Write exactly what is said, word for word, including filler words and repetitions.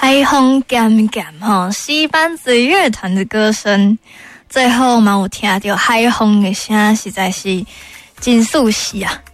海风咸咸吼，西班子乐团的歌声，最后嘛有听到海风的声，实在是真舒适啊！